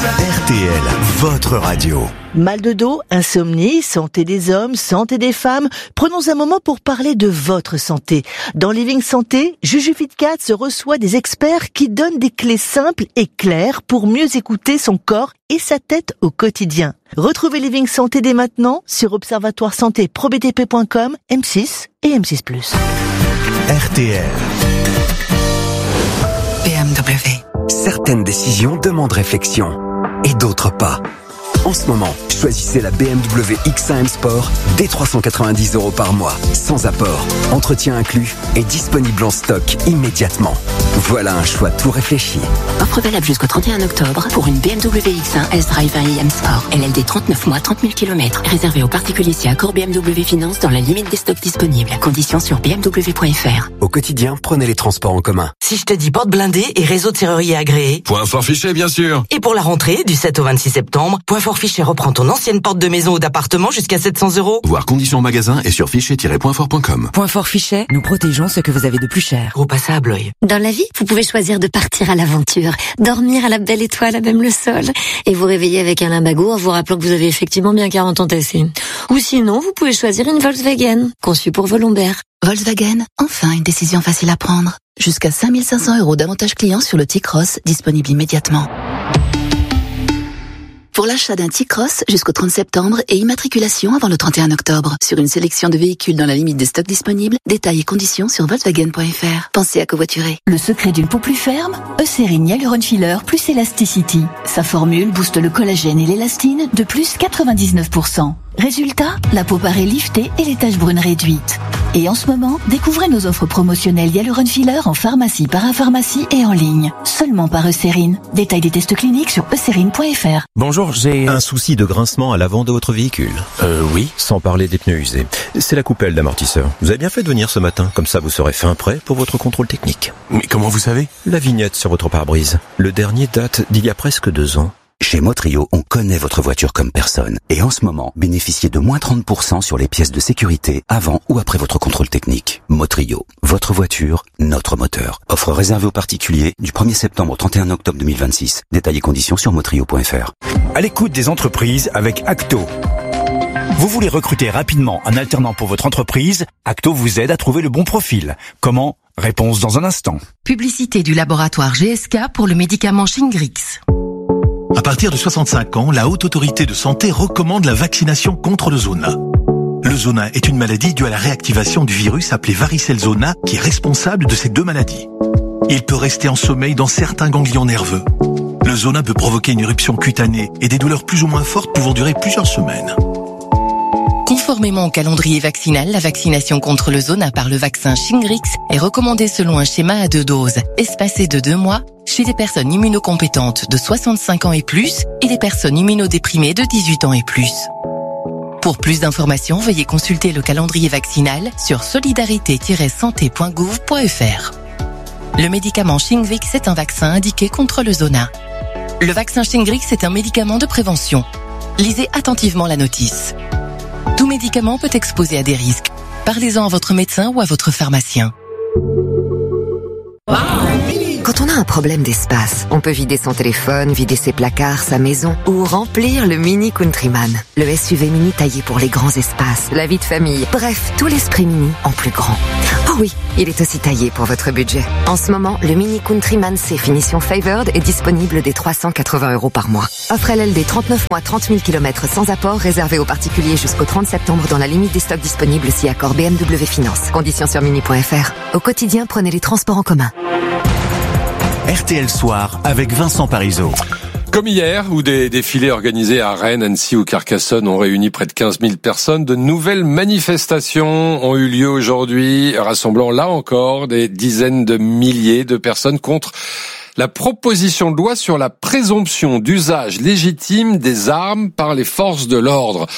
RTL, votre radio. Mal de dos, insomnie, santé des hommes, santé des femmes. Prenons un moment pour parler de votre santé. Dans Living Santé, Juju Fitcat se reçoit des experts qui donnent des clés simples et claires pour mieux écouter son corps et sa tête au quotidien. Retrouvez Living Santé dès maintenant sur observatoire-santé-probtp.com, M6 et M6+. RTL. BMW. Certaines décisions demandent réflexion et d'autres pas. En ce moment, choisissez la BMW X1 M Sport dès 390 € par mois, sans apport, entretien inclus et disponible en stock immédiatement. Voilà un choix tout réfléchi. Offre valable jusqu'au 31 octobre pour une BMW X1 S-Drive 1i M Sport. LLD 39 mois, 30 000 km. Réservé aux particuliers si accord BMW Finance dans la limite des stocks disponibles. Conditions sur bmw.fr. Au quotidien, prenez les transports en commun. Si je te dis porte blindée et réseau de serrurier agréé. Point fort fichet, bien sûr. Et pour la rentrée, du 7 au 26 septembre, Point fort fichet reprend ton ancienne porte de maison ou d'appartement jusqu'à 700 €. Voir conditions en magasin et sur fichet-pointfort.com. Point fort fichet, nous protégeons ce que vous avez de plus cher. Gros à Blois. Dans la vie, vous pouvez choisir de partir à l'aventure, dormir à la belle étoile à même le sol, et vous réveiller avec un limbago en vous rappelant que vous avez effectivement bien 40 ans tassés. Ou sinon, vous pouvez choisir une Volkswagen, conçue pour vos lombaires. Volkswagen, enfin une décision facile à prendre. Jusqu'à 5 500 € d'avantages clients sur le T-Cross, disponible immédiatement. Pour l'achat d'un T-Cross jusqu'au 30 septembre et immatriculation avant le 31 octobre. Sur une sélection de véhicules dans la limite des stocks disponibles, détails et conditions sur Volkswagen.fr. Pensez à covoiturer. Le secret d'une peau plus ferme, Eucérine Hyaluron Filler plus Elasticity. Sa formule booste le collagène et l'élastine de plus 99%. Résultat, la peau paraît liftée et les taches brunes réduites. Et en ce moment, découvrez nos offres promotionnelles Hyaluron Filler en pharmacie, parapharmacie et en ligne. Seulement par Eucérine. Détail des tests cliniques sur eucérine.fr. Bonjour, j'ai un souci de grincement à l'avant de votre véhicule. Oui. Sans parler des pneus usés. C'est la coupelle d'amortisseur. Vous avez bien fait de venir ce matin, comme ça vous serez fin prêt pour votre contrôle technique. Mais comment vous savez? La vignette sur votre pare-brise. Le dernier date d'il y a presque 2 ans. Chez Motrio, on connaît votre voiture comme personne. Et en ce moment, bénéficiez de moins 30% sur les pièces de sécurité avant ou après votre contrôle technique. Motrio, votre voiture, notre moteur. Offre réservée aux particuliers du 1er septembre au 31 octobre 2026. Détails et conditions sur motrio.fr. À l'écoute des entreprises avec Acto. Vous voulez recruter rapidement un alternant pour votre entreprise? Acto vous aide à trouver le bon profil. Comment? Réponse dans un instant. Publicité du laboratoire GSK pour le médicament Shingrix. À partir de 65 ans, la Haute Autorité de Santé recommande la vaccination contre le zona. Le zona est une maladie due à la réactivation du virus appelé varicelle zona qui est responsable de ces deux maladies. Il peut rester en sommeil dans certains ganglions nerveux. Le zona peut provoquer une éruption cutanée et des douleurs plus ou moins fortes pouvant durer plusieurs semaines. Conformément au calendrier vaccinal, la vaccination contre le zona par le vaccin Shingrix est recommandée selon un schéma à 2 doses, espacé de 2 mois, chez des personnes immunocompétentes de 65 ans et plus et des personnes immunodéprimées de 18 ans et plus. Pour plus d'informations, veuillez consulter le calendrier vaccinal sur solidarité-santé.gouv.fr. Le médicament Shingrix est un vaccin indiqué contre le zona. Le vaccin Shingrix est un médicament de prévention. Lisez attentivement la notice. Tout médicament peut exposer à des risques. Parlez-en à votre médecin ou à votre pharmacien. Quand on a un problème d'espace, on peut vider son téléphone, vider ses placards, sa maison ou remplir le Mini Countryman. Le SUV mini taillé pour les grands espaces, la vie de famille, bref, tout l'esprit mini en plus grand. Oh oui, il est aussi taillé pour votre budget. En ce moment, le Mini Countryman C finition Favored est disponible dès 380 € par mois. Offre LLD 39 mois, 30 000 km sans apport, réservé aux particuliers jusqu'au 30 septembre dans la limite des stocks disponibles si accord BMW Finance. Conditions sur mini.fr. Au quotidien, prenez les transports en commun. RTL Soir avec Vincent Parisot. Comme hier, où des défilés organisés à Rennes, Annecy ou Carcassonne ont réuni près de 15 000 personnes, de nouvelles manifestations ont eu lieu aujourd'hui, rassemblant là encore des dizaines de milliers de personnes contre la proposition de loi sur la présomption d'usage légitime des armes par les forces de l'ordre.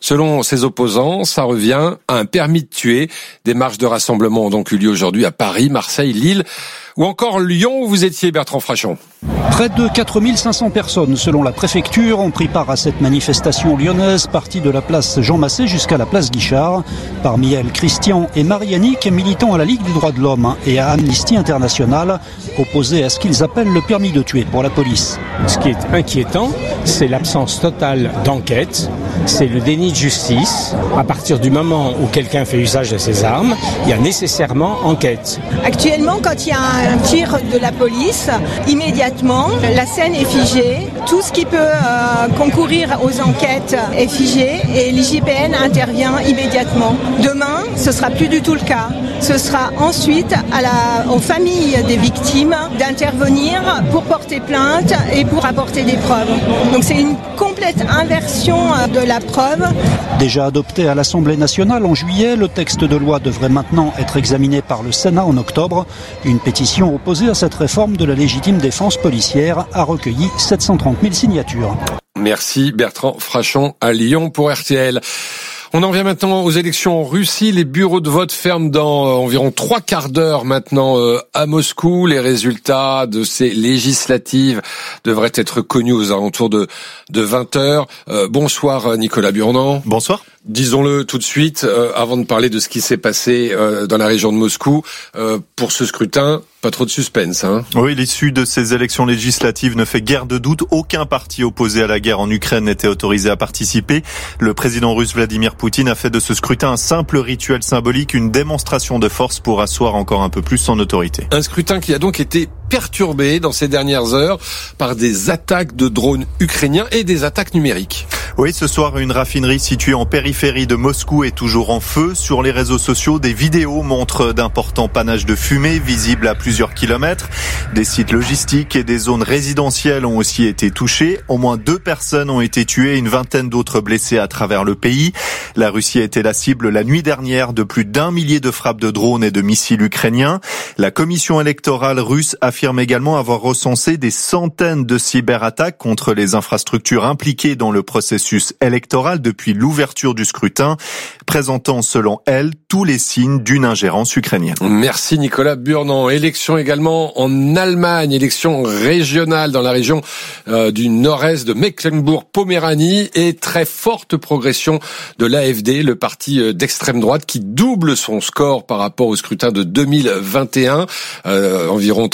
Selon ses opposants, ça revient à un permis de tuer. Des marches de rassemblement ont donc eu lieu aujourd'hui à Paris, Marseille, Lille ou encore Lyon où vous étiez, Bertrand Frachon. Près de 4500 personnes, selon la préfecture, ont pris part à cette manifestation lyonnaise partie de la place Jean Massé jusqu'à la place Guichard. Parmi elles, Christian et Marie-Annick, militants à la Ligue des droits de l'homme et à Amnesty International, opposés à ce qu'ils appellent le permis de tuer pour la police. Ce qui est inquiétant, c'est l'absence totale d'enquête, c'est le déni de justice. À partir du moment où quelqu'un fait usage de ses armes, il y a nécessairement enquête. Actuellement, quand il y a un tir de la police, immédiatement, la scène est figée. Tout ce qui peut concourir aux enquêtes est figé et l'IGPN intervient immédiatement. Demain, ce sera plus du tout le cas. Ce sera ensuite aux familles des victimes d'intervenir pour porter plainte et pour apporter des preuves. Donc c'est une complète inversion de la preuve. Déjà adopté à l'Assemblée nationale en juillet, le texte de loi devrait maintenant être examiné par le Sénat en octobre. Une pétition opposée à cette réforme de la légitime défense policière a recueilli 730 000 signatures. Merci Bertrand Frachon à Lyon pour RTL. On en vient maintenant aux élections en Russie. Les bureaux de vote ferment dans environ 3 quarts d'heure maintenant à Moscou. Les résultats de ces législatives devraient être connus aux alentours de 20 heures. Bonsoir Nicolas Burnand. Bonsoir. Disons-le tout de suite, avant de parler de ce qui s'est passé dans la région de Moscou, pour ce scrutin, pas trop de suspense, hein. Oui, l'issue de ces élections législatives ne fait guère de doute. Aucun parti opposé à la guerre en Ukraine n'était autorisé à participer. Le président russe Vladimir Poutine a fait de ce scrutin un simple rituel symbolique, une démonstration de force pour asseoir encore un peu plus son autorité. Un scrutin qui a donc été perturbé dans ces dernières heures par des attaques de drones ukrainiens et des attaques numériques. Oui, ce soir, une raffinerie située en périphérie de Moscou est toujours en feu. Sur les réseaux sociaux, des vidéos montrent d'importants panaches de fumée visibles à plusieurs kilomètres. Des sites logistiques et des zones résidentielles ont aussi été touchés. Au moins 2 personnes ont été tuées et une vingtaine d'autres blessées à travers le pays. La Russie a été la cible la nuit dernière de plus d'1 millier de frappes de drones et de missiles ukrainiens. La commission électorale russe affirme également avoir recensé des centaines de cyberattaques contre les infrastructures impliquées dans le processus électoral depuis l'ouverture du scrutin, présentant selon elle tous les signes d'une ingérence ukrainienne. Merci Nicolas Burnand. Élection également en Allemagne, élection régionale dans la région du nord-est de Mecklembourg-Poméranie et très forte progression de l'AfD, le parti d'extrême droite qui double son score par rapport au scrutin de 2021, environ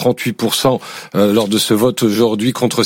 37-38% lors de ce vote aujourd'hui contre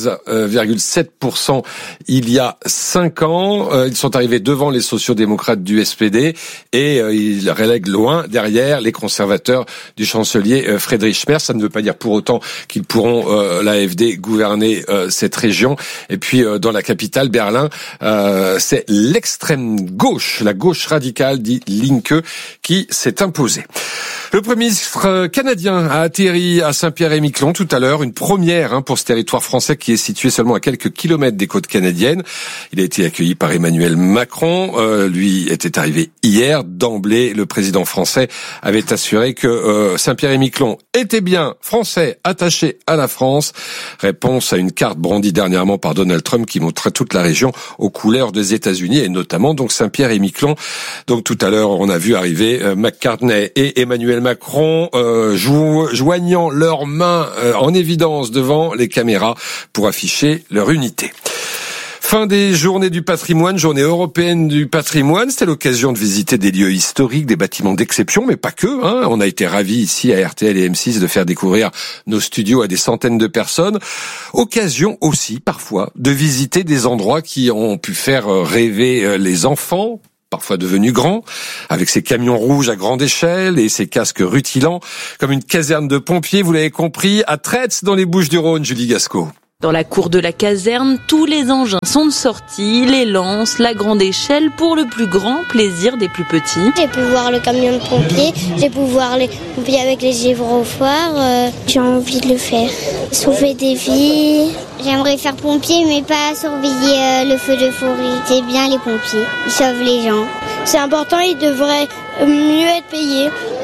16,7% il y a 5 ans. Ils sont arrivés devant les sociaux-démocrates du SPD et ils relèguent loin derrière les conservateurs du chancelier Friedrich Merz. Ça ne veut pas dire pour autant qu'ils pourront, l'AfD, gouverner cette région. Et puis dans la capitale, Berlin, c'est l'extrême gauche, la gauche radicale, dit Linke, qui s'est imposée. Le Premier ministre canadien a atterri à Saint-Pierre-et-Miquelon tout à l'heure, une première pour ce territoire français qui est situé seulement à quelques kilomètres des côtes canadiennes. Il a été accueilli par Emmanuel Macron, lui était arrivé hier. D'emblée, le président français avait assuré que Saint-Pierre-et-Miquelon était bien français, attaché à la France. Réponse à une carte brandie dernièrement par Donald Trump qui montrait toute la région aux couleurs des États-Unis et notamment donc Saint-Pierre-et-Miquelon. Donc tout à l'heure, on a vu arriver McCartney et Emmanuel Macron joignant leurs mains en évidence devant les caméras pour afficher leur unité. Fin des journées du patrimoine, journée européenne du patrimoine. C'était l'occasion de visiter des lieux historiques, des bâtiments d'exception, mais pas que. On a été ravis ici à RTL et M6 de faire découvrir nos studios à des centaines de personnes. Occasion aussi, parfois, de visiter des endroits qui ont pu faire rêver les enfants, parfois devenus grands, avec ces camions rouges à grande échelle et ces casques rutilants, comme une caserne de pompiers, vous l'avez compris, à Traits dans les Bouches-du-Rhône, Julie Gasco. Dans la cour de la caserne, tous les engins sont de sortie, les lances, la grande échelle, pour le plus grand plaisir des plus petits. J'ai pu voir le camion de pompiers, j'ai pu voir les pompiers avec les gyrophares, j'ai envie de le faire. Sauver des vies. J'aimerais faire pompier mais pas surveiller le feu de forêt. C'est bien les pompiers, ils sauvent les gens. C'est important, ils devraient mieux être payés.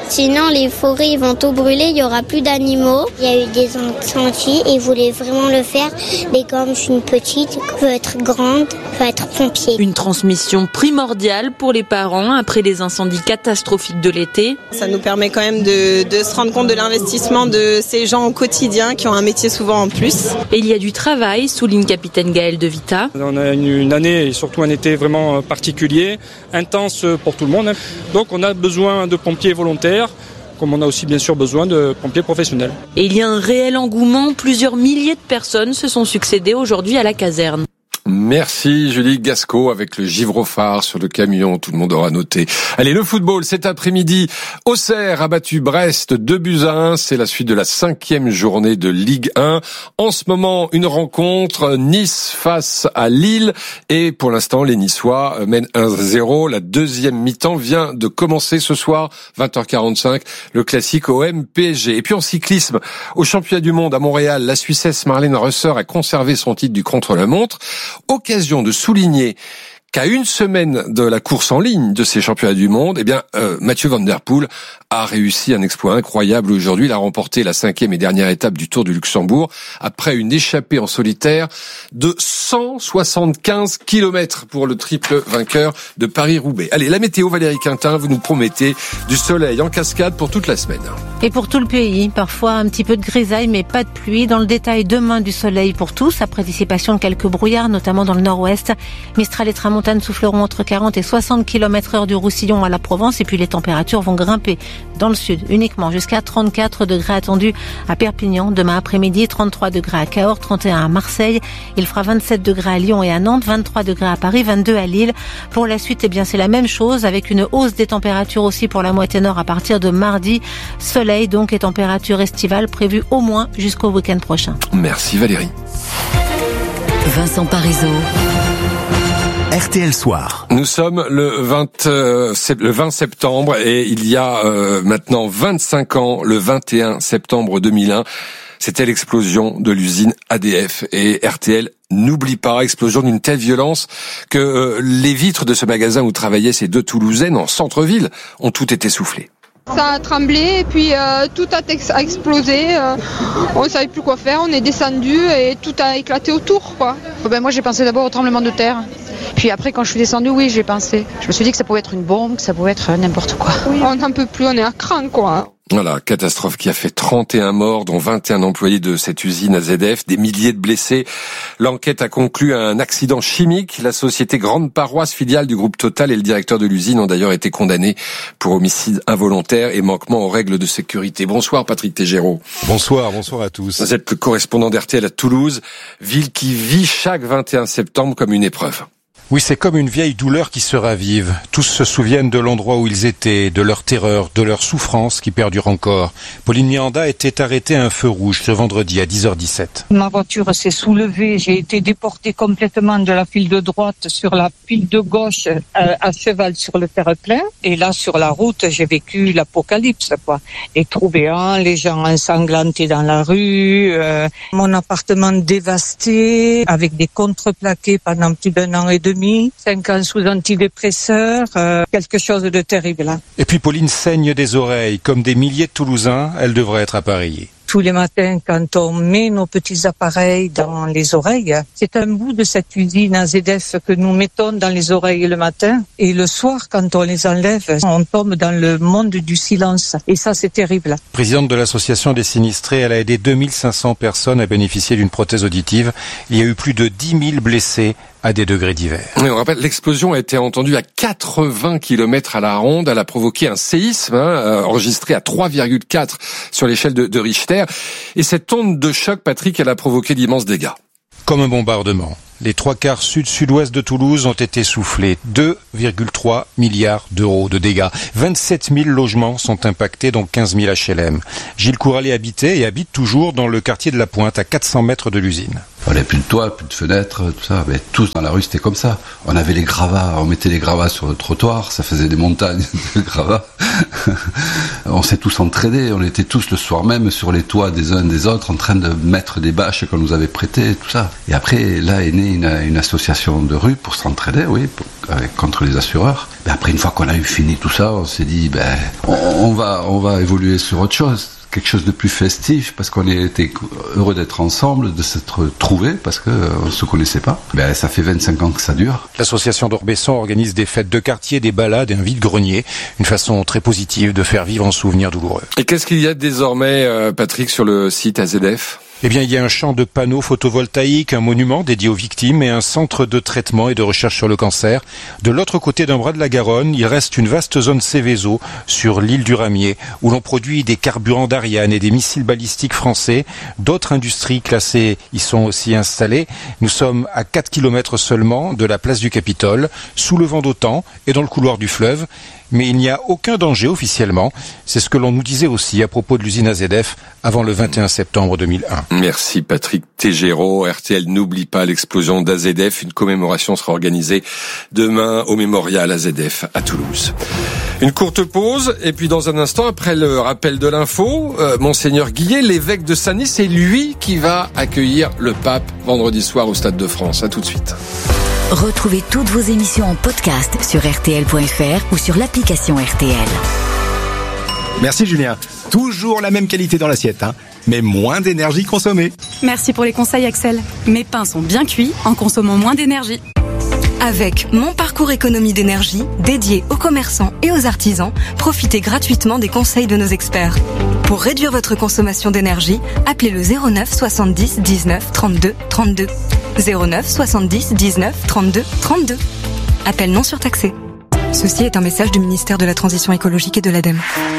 Sinon, les forêts ils vont tout brûler, il y aura plus d'animaux. Il y a eu des incendies et ils voulaient vraiment le faire. Mais comme je suis une petite, je veux être grande, je veux être pompier. Une transmission primordiale pour les parents après les incendies catastrophiques de l'été. Ça nous permet quand même de se rendre compte de l'investissement de ces gens au quotidien qui ont un métier souvent en plus. Et il y a du travail, souligne capitaine Gaël de Vita. On a une année et surtout un été vraiment particulier, intense pour tout le monde. Donc on a besoin de pompiers volontaires, comme on a aussi bien sûr besoin de pompiers professionnels. Et il y a un réel engouement, plusieurs milliers de personnes se sont succédées aujourd'hui à la caserne. Merci Julie Gasco avec le gyrophare sur le camion, tout le monde aura noté. Allez, le football cet après-midi, Auxerre a battu Brest 2-1, c'est la suite de la 5e journée de Ligue 1. En ce moment, une rencontre, Nice face à Lille et pour l'instant les Niçois mènent 1-0. La deuxième mi-temps vient de commencer ce soir, 20h45, le classique OM-PSG. Et puis en cyclisme, au championnat du monde à Montréal, la Suissesse Marlene Reusser a conservé son titre du contre-la-montre. Occasion de souligner qu'à une semaine de la course en ligne de ces championnats du monde, Mathieu Van Der Poel a réussi un exploit incroyable aujourd'hui. Il a remporté la 5e et dernière étape du Tour du Luxembourg après une échappée en solitaire de 175 km pour le triple vainqueur de Paris-Roubaix. Allez, la météo, Valérie Quintin, vous nous promettez du soleil en cascade pour toute la semaine. Et pour tout le pays, parfois un petit peu de grisaille mais pas de pluie. Dans le détail, demain du soleil pour tous, après dissipation de quelques brouillards, notamment dans le nord-ouest. Mistral et tramontane souffleront entre 40 et 60 km/h du Roussillon à la Provence et puis les températures vont grimper dans le sud uniquement jusqu'à 34 degrés attendus à Perpignan demain après-midi, 33 degrés à Cahors, 31 à Marseille, il fera 27 degrés à Lyon et à Nantes, 23 degrés à Paris, 22 à Lille. Pour la suite, c'est la même chose avec une hausse des températures aussi pour la moitié nord à partir de mardi. Soleil donc et températures estivales prévues au moins jusqu'au week-end prochain. Merci Valérie. Vincent Parisot. RTL Soir. Nous sommes le 20 septembre et il y a maintenant 25 ans, le 21 septembre 2001, c'était l'explosion de l'usine ADF et RTL n'oublie pas, explosion d'une telle violence que les vitres de ce magasin où travaillaient ces deux Toulousaines en centre-ville ont toutes été soufflées. Ça a tremblé et puis tout a explosé, on ne savait plus quoi faire, on est descendu et tout a éclaté autour, quoi. Moi j'ai pensé d'abord au tremblement de terre, puis après quand je suis descendue, oui j'ai pensé. Je me suis dit que ça pouvait être une bombe, que ça pouvait être n'importe quoi. Oui. On n'en peut plus, on est à cran, quoi. Voilà, catastrophe qui a fait 31 morts, dont 21 employés de cette usine AZF, des milliers de blessés. L'enquête a conclu à un accident chimique. La société Grande Paroisse, filiale du groupe Total, et le directeur de l'usine ont d'ailleurs été condamnés pour homicide involontaire et manquement aux règles de sécurité. Bonsoir Patrick Tégéraud. Bonsoir à tous. Vous êtes le correspondant d'RTL à Toulouse, ville qui vit chaque 21 septembre comme une épreuve. Oui, c'est comme une vieille douleur qui se ravive. Tous se souviennent de l'endroit où ils étaient, de leur terreur, de leur souffrance qui perdure encore. Pauline Mianda était arrêtée à un feu rouge ce vendredi à 10h17. Ma voiture s'est soulevée, j'ai été déportée complètement de la file de droite sur la file de gauche à cheval sur le terre-plein. Et là, sur la route, j'ai vécu l'apocalypse, quoi. Et trouvé les gens ensanglantés dans la rue, mon appartement dévasté, avec des contreplaqués pendant plus d'1 an et demi. 5 ans sous antidépresseurs, quelque chose de terrible. Et puis Pauline saigne des oreilles. Comme des milliers de Toulousains, elle devrait être appareillée. Tous les matins, quand on met nos petits appareils dans les oreilles, c'est un bout de cette usine AZF que nous mettons dans les oreilles le matin. Et le soir, quand on les enlève, on tombe dans le monde du silence. Et ça, c'est terrible. Présidente de l'association des sinistrés, elle a aidé 2500 personnes à bénéficier d'une prothèse auditive. Il y a eu plus de 10 000 blessés à des degrés divers. Et on rappelle, l'explosion a été entendue à 80 km à la ronde. Elle a provoqué un séisme enregistré à 3,4 sur l'échelle de Richter. Et cette onde de choc, Patrick, elle a provoqué d'immenses dégâts. Comme un bombardement. Les 3/4 sud-sud-ouest de Toulouse ont été soufflés. 2,3 milliards d'euros de dégâts. 27 000 logements sont impactés, dont 15 000 HLM. Gilles Couralet habitait et habite toujours dans le quartier de la Pointe, à 400 mètres de l'usine. On n'avait plus de toit, plus de fenêtres, tout ça. Mais tous dans la rue, c'était comme ça. On avait les gravats, on mettait les gravats sur le trottoir, ça faisait des montagnes de gravats. On s'est tous entraînés, on était tous le soir même sur les toits des uns des autres en train de mettre des bâches qu'on nous avait prêtées, tout ça. Et après, là est née une association de rue pour s'entraider, oui, contre les assureurs. Mais après, une fois qu'on a eu fini tout ça, on s'est dit, on va évoluer sur autre chose. Quelque chose de plus festif, parce qu'on était heureux d'être ensemble, de s'être trouvés, parce qu'on ne se connaissait pas. Ça fait 25 ans que ça dure. L'association d'Orbesson organise des fêtes de quartier, des balades et un vide-grenier. Une façon très positive de faire vivre un souvenir douloureux. Et qu'est-ce qu'il y a désormais, Patrick, sur le site AZF ? Eh bien, il y a un champ de panneaux photovoltaïques, un monument dédié aux victimes et un centre de traitement et de recherche sur le cancer. De l'autre côté d'un bras de la Garonne, il reste une vaste zone Céveso sur l'île du Ramier, où l'on produit des carburants d'Ariane et des missiles balistiques français. D'autres industries classées y sont aussi installées. Nous sommes à 4 km seulement de la place du Capitole, sous le vent d'OTAN et dans le couloir du fleuve. Mais il n'y a aucun danger officiellement. C'est ce que l'on nous disait aussi à propos de l'usine AZF avant le 21 septembre 2001. Merci Patrick Tégéraud. RTL n'oublie pas l'explosion d'AZF. Une commémoration sera organisée demain au mémorial AZF à Toulouse. Une courte pause et puis dans un instant, après le rappel de l'info, Monseigneur Guillet, l'évêque de Senlis, c'est lui qui va accueillir le pape vendredi soir au Stade de France. À tout de suite. Retrouvez toutes vos émissions en podcast sur rtl.fr ou sur l'application RTL. Merci Julien. Toujours la même qualité dans l'assiette, mais moins d'énergie consommée. Merci pour les conseils Axel. Mes pains sont bien cuits en consommant moins d'énergie. Avec Mon Parcours Économie d'énergie, dédié aux commerçants et aux artisans, profitez gratuitement des conseils de nos experts. Pour réduire votre consommation d'énergie, appelez le 09 70 19 32 32. 09 70 19 32 32. Appel non surtaxé. Ceci est un message du ministère de la Transition écologique et de l'ADEME.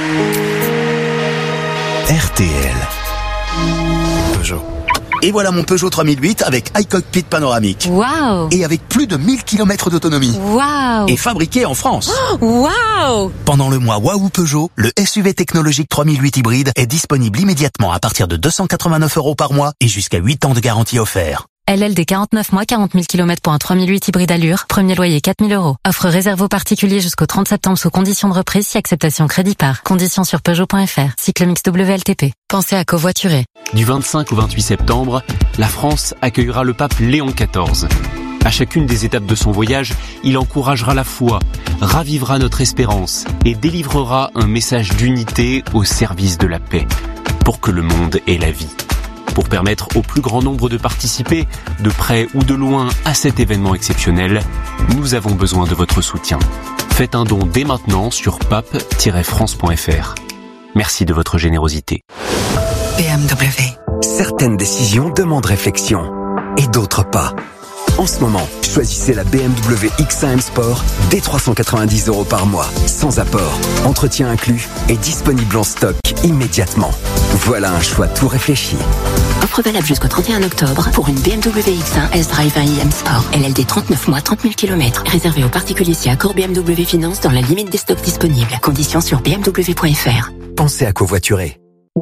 RTL. Peugeot. Et voilà mon Peugeot 3008 avec iCockpit panoramique. Waouh! Et avec plus de 1000 km d'autonomie. Waouh! Et fabriqué en France. Waouh! Pendant le mois Waouh Peugeot, le SUV technologique 3008 hybride est disponible immédiatement à partir de 289 € par mois et jusqu'à 8 ans de garantie offert. LLD 49 mois, 40 000 km pour un 3008 hybride Allure. Premier loyer 4 000 €. Offre réservée aux particuliers jusqu'au 30 septembre sous conditions de reprise si acceptation crédit par. Conditions sur Peugeot.fr. Cycle mix WLTP. Pensez à covoiturer. Du 25 au 28 septembre, la France accueillera le pape Léon XIV. À chacune des étapes de son voyage, il encouragera la foi, ravivera notre espérance et délivrera un message d'unité au service de la paix, pour que le monde ait la vie. Pour permettre au plus grand nombre de participer, de près ou de loin, à cet événement exceptionnel, nous avons besoin de votre soutien. Faites un don dès maintenant sur pape-france.fr. Merci de votre générosité. BMW. Certaines décisions demandent réflexion et d'autres pas. En ce moment, choisissez la BMW X1 M Sport dès 390 € par mois, sans apport, entretien inclus et disponible en stock immédiatement. Voilà un choix tout réfléchi. Offre valable jusqu'au 31 octobre pour une BMW X1 S-Drive 1i M Sport. LLD 39 mois, 30 000 km. Réservé aux particuliers si accord BMW Finance dans la limite des stocks disponibles. Conditions sur bmw.fr. Pensez à covoiturer.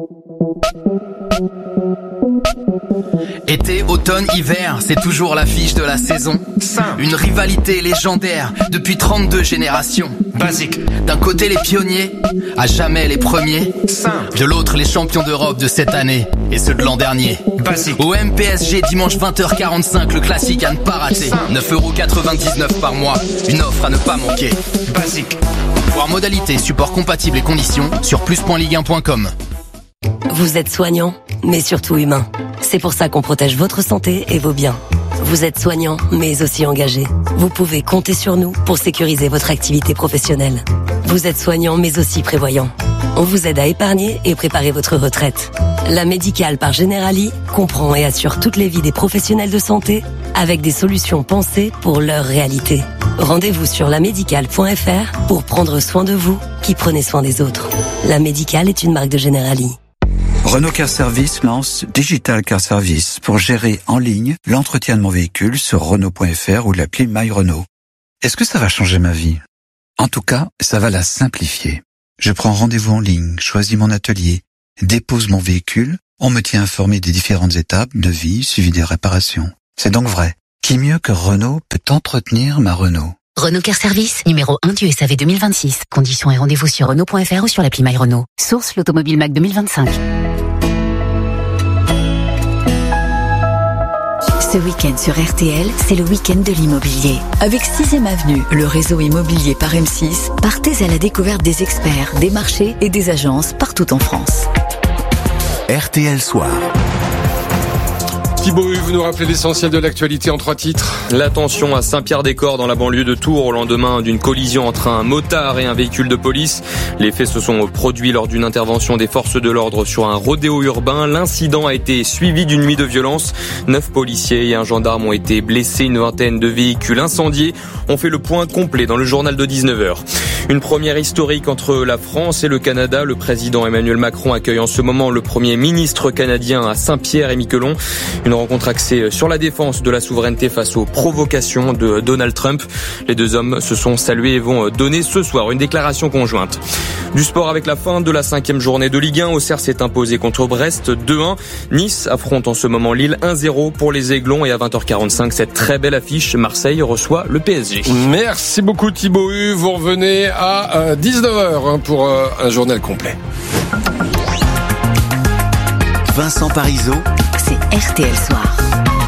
Été, automne, hiver, c'est toujours l'affiche de la saison. Simple. Une rivalité légendaire depuis 32 générations. Basique. D'un côté les pionniers, à jamais les premiers. Simple. De l'autre les champions d'Europe de cette année et ceux de l'an dernier. Basique. Au MPSG dimanche 20h45, le classique à ne pas rater. 9,99 € par mois, une offre à ne pas manquer. Basique. Voir modalités, support compatible et conditions sur plus.ligue1.com. Vous êtes soignant, mais surtout humain. C'est pour ça qu'on protège votre santé et vos biens. Vous êtes soignant, mais aussi engagé. Vous pouvez compter sur nous pour sécuriser votre activité professionnelle. Vous êtes soignant, mais aussi prévoyant. On vous aide à épargner et préparer votre retraite. La médicale par Generali comprend et assure toutes les vies des professionnels de santé avec des solutions pensées pour leur réalité. Rendez-vous sur lamédicale.fr pour prendre soin de vous qui prenez soin des autres. La Médicale est une marque de Generali. Renault Car Service lance Digital Car Service pour gérer en ligne l'entretien de mon véhicule sur Renault.fr ou l'appli My Renault. Est-ce que ça va changer ma vie? En tout cas, ça va la simplifier. Je prends rendez-vous en ligne, choisis mon atelier, dépose mon véhicule On me tient informé des différentes étapes de vie suivies des réparations. C'est donc vrai. Qui mieux que Renault peut entretenir ma Renault? Renault Car Service, numéro 1 du SAV 2026. Conditions et rendez-vous sur Renault.fr ou sur l'appli My Renault. Source l'Automobile Mac 2025. Ce week-end sur RTL, c'est le week-end de l'immobilier. Avec 6e Avenue, le réseau immobilier par M6, partez à la découverte des experts, des marchés et des agences partout en France. RTL Soir. Thibaut, vous nous rappelez l'essentiel de l'actualité en 3 titres. L'attention à Saint-Pierre-des-Corps dans la banlieue de Tours au lendemain d'une collision entre un motard et un véhicule de police. Les faits se sont produits lors d'une intervention des forces de l'ordre sur un rodéo urbain. L'incident a été suivi d'une nuit de violence. 9 policiers et un gendarme ont été blessés, une vingtaine de véhicules incendiés. On fait le point complet dans le journal de 19h. Une première historique entre la France et le Canada. Le président Emmanuel Macron accueille en ce moment le premier ministre canadien à Saint-Pierre-et-Miquelon. Une rencontre axée sur la défense de la souveraineté face aux provocations de Donald Trump. Les deux hommes se sont salués et vont donner ce soir une déclaration conjointe. Du sport avec la fin de la 5e journée de Ligue 1. Auxerre s'est imposé contre Brest 2-1. Nice affronte en ce moment Lille 1-0 pour les Aiglons. Et à 20h45, cette très belle affiche, Marseille reçoit le PSG. Merci beaucoup Thibaut. Vous revenez à 19h pour un journal complet. Vincent Parisot, c'est RTL Soir.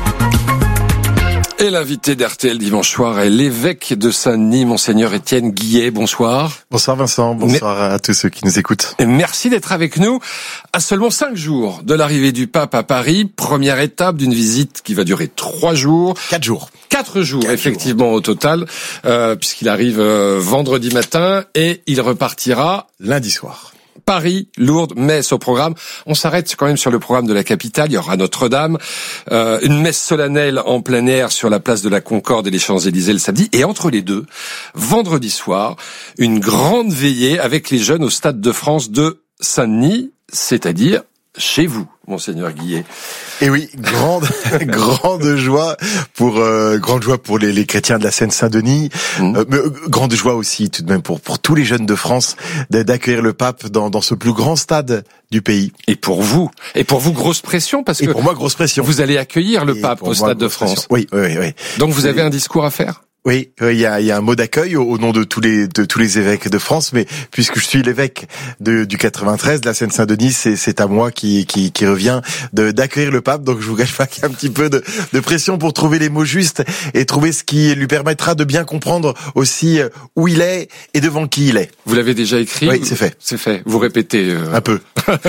Et l'invité d'RTL dimanche soir est l'évêque de Saint-Denis, Monseigneur Étienne Guillet. Bonsoir. Bonsoir Vincent, bonsoir à tous ceux qui nous écoutent. Et merci d'être avec nous à seulement 5 jours de l'arrivée du pape à Paris. Première étape d'une visite qui va durer 3 jours. 4 jours. 4 jours, effectivement, au total, puisqu'il arrive vendredi matin et il repartira lundi soir. Paris, Lourdes, Metz au programme. On s'arrête quand même sur le programme de la capitale. Il y aura Notre-Dame, une messe solennelle en plein air sur la place de la Concorde et les Champs-Élysées le samedi. Et entre les deux, vendredi soir, une grande veillée avec les jeunes au Stade de France de Saint-Denis, c'est-à-dire chez vous, Monseigneur Guillet. Et oui, grande joie pour les chrétiens de la Seine-Saint-Denis, mais grande joie aussi tout de même pour tous les jeunes de France d'accueillir le pape dans ce plus grand stade du pays. Et pour vous, grosse pression parce que pour moi grosse pression. Vous allez accueillir le pape au Stade de France. Oui. Donc vous avez un discours à faire. Oui, il y a un mot d'accueil au nom de tous les évêques de France, mais puisque je suis l'évêque du 93, de la Seine-Saint-Denis, c'est à moi qui revient d'accueillir le pape. Donc je vous cache pas qu'il y a un petit peu de pression pour trouver les mots justes et trouver ce qui lui permettra de bien comprendre aussi où il est et devant qui il est. Vous l'avez déjà écrit? Oui, c'est fait. C'est fait. Vous répétez un peu.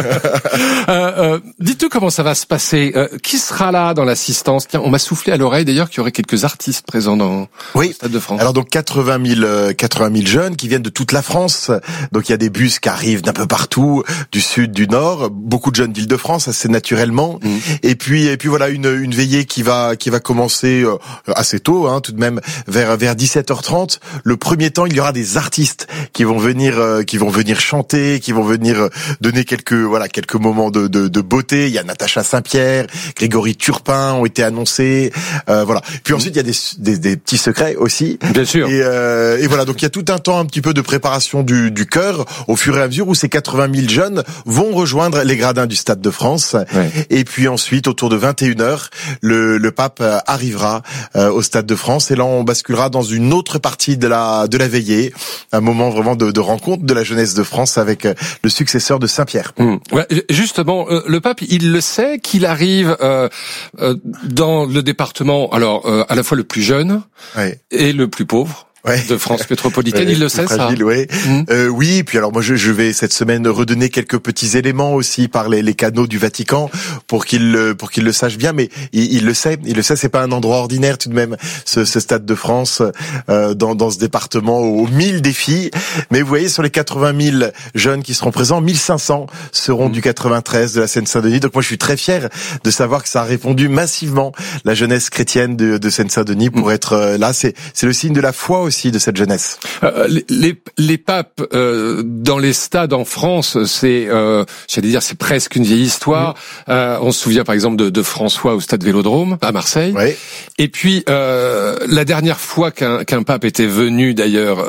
Dites-nous comment ça va se passer. Qui sera là dans l'assistance? Tiens, on m'a soufflé à l'oreille d'ailleurs qu'il y aurait quelques artistes présents dans le Stade de France. Alors donc 80 000 jeunes qui viennent de toute la France. Donc il y a des bus qui arrivent d'un peu partout, du sud, du nord, beaucoup de jeunes d'Île-de-France assez naturellement. Et puis voilà une veillée qui va commencer assez tôt, tout de même vers 17h30. Le premier temps, il y aura des artistes qui vont venir chanter, qui vont venir donner quelques moments de beauté. Il y a Natacha Saint-Pierre, Grégory Turpin ont été annoncés. Voilà. Puis ensuite il y a des petits secrets aussi. Bien sûr. Et voilà, donc il y a tout un temps un petit peu de préparation du chœur au fur et à mesure où ces 80 000 jeunes vont rejoindre les gradins du Stade de France. Ouais. Et puis ensuite, autour de 21h, le pape arrivera au Stade de France et là on basculera dans une autre partie de la veillée, un moment vraiment de rencontre de la jeunesse de France avec le successeur de Saint-Pierre. Ouais, justement, le pape, il le sait qu'il arrive dans le département, alors à la fois le plus jeune et le plus pauvre. De France métropolitaine, il le sait fragile, ça. Oui, puis alors moi je vais cette semaine redonner quelques petits éléments aussi par les canaux du Vatican pour qu'il le sache bien, mais il le sait, c'est pas un endroit ordinaire tout de même ce Stade de France dans ce département aux 1000 défis. Mais vous voyez sur les 80 000 jeunes qui seront présents, 1500 seront du 93 de la Seine-Saint-Denis. Donc moi je suis très fier de savoir que ça a répondu massivement la jeunesse chrétienne de Seine-Saint-Denis pour être là. C'est le signe de la foi aussi aussi de cette jeunesse. Les papes dans les stades en France, c'est presque une vieille histoire. On se souvient par exemple de François au stade Vélodrome à Marseille. Oui. Et puis la dernière fois qu'un pape était venu d'ailleurs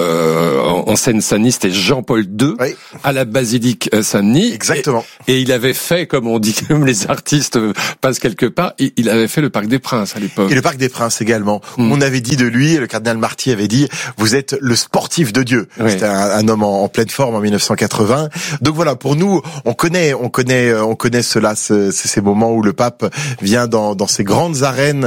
en Seine-Saint-Denis, c'était Jean-Paul II à la basilique Saint-Denis. Exactement. Et il avait fait, comme on dit, comme les artistes passent quelque part, il avait fait le Parc des Princes à l'époque. Et le Parc des Princes également. On avait dit de lui, le cardinal Marty avait dit, vous êtes le sportif de Dieu. Oui. C'était un homme en pleine forme en 1980. Donc voilà, pour nous, on connaît cela, ces moments où le pape vient dans ces grandes arènes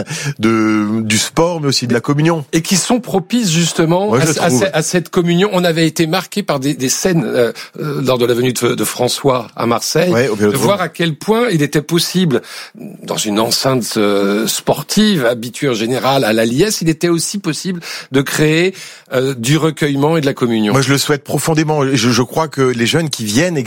du sport, mais aussi de la communion. Et qui sont propices justement à cette communion. On avait été marqué par des scènes lors de la venue de François à Marseille, de voir à quel point il était possible, dans une enceinte sportive, habituée en général à la liesse, il était aussi possible de créer du recueillement et de la communion. Moi, je le souhaite profondément. Je crois que les jeunes qui viennent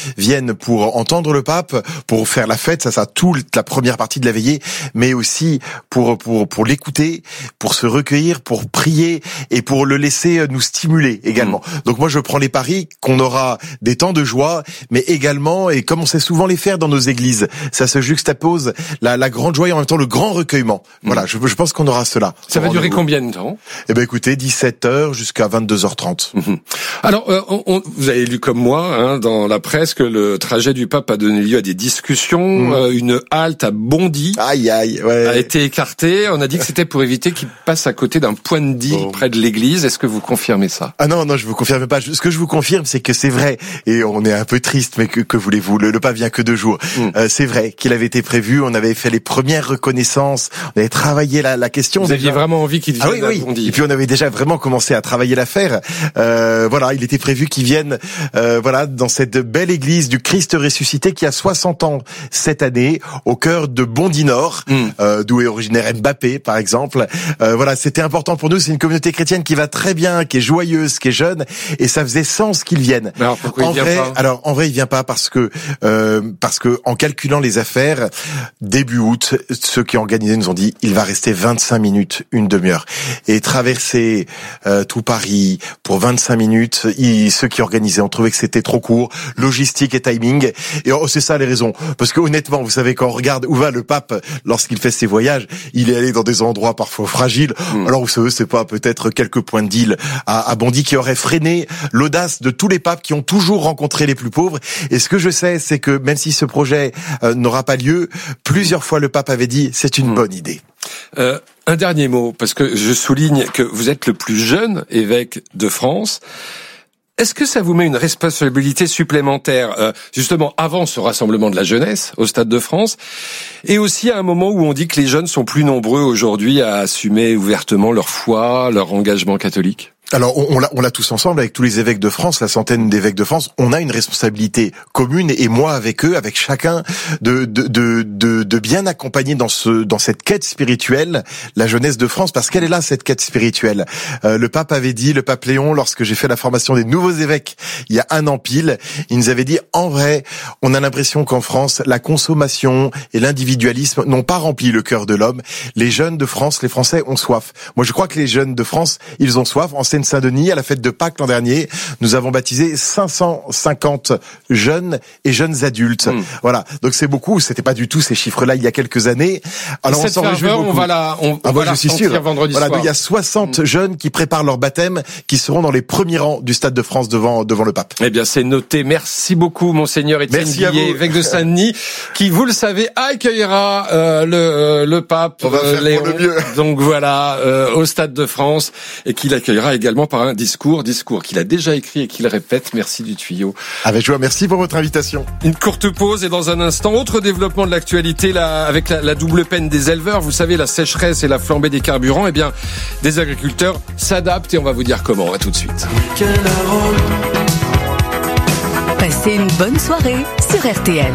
pour entendre le pape, pour faire la fête, ça toute la première partie de la veillée, mais aussi pour l'écouter, pour se recueillir, pour prier et pour le laisser nous stimuler également. Donc moi, je prends les paris qu'on aura des temps de joie, mais également, et comme on sait souvent les faire dans nos églises, ça se juxtapose la grande joie et en même temps le grand recueillement. Voilà, je pense qu'on aura cela. Ça va durer combien de temps ? Eh ben écoutez, 17h jusqu'à 22h30. Alors, vous avez lu comme moi dans la presse que le trajet du pape a donné lieu à des discussions. Une halte à Bondy a été écartée. On a dit que c'était pour éviter qu'il passe à côté d'un point de deal près de l'église. Est-ce que vous confirmez ça ? Ah non, je vous confirme pas. Ce que je vous confirme, c'est que c'est vrai. Et on est un peu triste, mais que voulez-vous ? Le pape vient que 2 jours. C'est vrai qu'il avait été prévu. On avait fait les premières reconnaissances. On avait travaillé la question. Vous aviez vraiment envie qu'il vienne à Bondy. Et puis on avait déjà vraiment commencé à travailler l'affaire. Il était prévu qu'il vienne dans cette belle église du Christ ressuscité qui a 60 ans cette année, au cœur de Bondy Nord, d'où est originaire Mbappé, par exemple. C'était important pour nous. C'est une communauté chrétienne qui va très bien, qui est joyeuse, qui est jeune, et ça faisait sens qu'il vienne. Alors pourquoi il vient pas ? Alors en vrai, il vient pas parce que en calculant les affaires, début août, ceux qui ont organisé nous ont dit il va rester 25 minutes, une demi-heure, et traverser tout Paris pour 25 minutes. Ceux qui organisaient ont trouvé que c'était trop court, logistique et timing. Et c'est ça les raisons. Parce que honnêtement, vous savez, quand on regarde où va le pape lorsqu'il fait ses voyages, il est allé dans des endroits parfois fragiles. Alors vous savez, c'est pas peut-être quelques points de deal à Bondy qui auraient freiné l'audace de tous les papes qui ont toujours rencontré les plus pauvres. Et ce que je sais, c'est que même si ce projet n'aura pas lieu, plusieurs fois le pape avait dit c'est une bonne idée. Un dernier mot, parce que je souligne que vous êtes le plus jeune évêque de France. Est-ce que ça vous met une responsabilité supplémentaire, justement, avant ce rassemblement de la jeunesse au Stade de France, et aussi à un moment où on dit que les jeunes sont plus nombreux aujourd'hui à assumer ouvertement leur foi, leur engagement catholique ? Alors on l'a tous ensemble avec tous les évêques de France, la centaine d'évêques de France. On a une responsabilité commune et moi avec eux, avec chacun, de bien accompagner dans cette quête spirituelle la jeunesse de France, parce qu'elle est là cette quête spirituelle. Le pape Léon, lorsque j'ai fait la formation des nouveaux évêques il y a 1 an pile, il nous avait dit en vrai, on a l'impression qu'en France la consommation et l'individualisme n'ont pas rempli le cœur de l'homme. Les jeunes de France, les Français ont soif. Moi je crois que les jeunes de France, ils ont soif. En Seine-Saint-Denis, à la fête de Pâques l'an dernier, nous avons baptisé 550 jeunes et jeunes adultes. Voilà. Donc c'est beaucoup. C'était pas du tout ces chiffres-là il y a quelques années. Alors on s'en réjouit beaucoup. On va la ressentir vendredi soir. Donc il y a 60 jeunes qui préparent leur baptême, qui seront dans les premiers rangs du Stade de France devant le pape. Eh bien, c'est noté. Merci beaucoup, monseigneur Étienne Guillet, évêque de Saint-Denis, qui, vous le savez, accueillera le pape Léon. Donc voilà, au Stade de France, et qui l'accueillera également par un discours qu'il a déjà écrit et qu'il répète. Merci du tuyau. Avec joie, merci pour votre invitation. Une courte pause et dans un instant, autre développement de l'actualité avec la double peine des éleveurs. Vous savez, la sécheresse et la flambée des carburants. Eh bien, des agriculteurs s'adaptent et on va vous dire comment. À tout de suite. Passez une bonne soirée sur RTL.